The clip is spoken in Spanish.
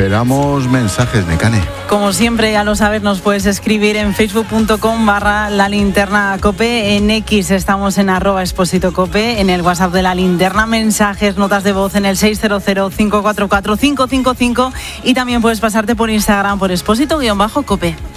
esperamos mensajes, Nekane. Como siempre, ya lo sabes, nos puedes escribir en facebook.com/lalinternacope. En X estamos en @expositocope. En el WhatsApp de La Linterna, mensajes, notas de voz en el 600-544-555. Y también puedes pasarte por Instagram por expósito-cope.